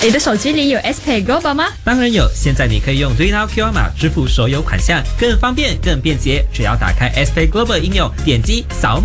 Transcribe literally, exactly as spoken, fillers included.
你的手机里有 S Pay Global 吗？ 当然有，现在你可以用 RedNow Q R 码支付所有款项，更方便更便捷，只要打开 S Pay Global 应用，点击扫码